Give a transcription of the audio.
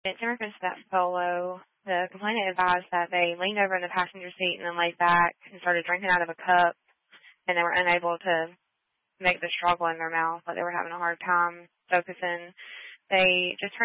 in reference to that solo, the complainant advised that they leaned over in the passenger seat and then laid back and started drinking out of a cup, and they were unable to make the struggle in their mouth, but they were having a hard time focusing. They just